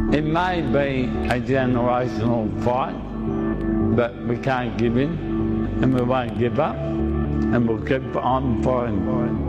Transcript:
It may be a generational fight, but we can't give in, and we won't give up, and we'll keep on fighting.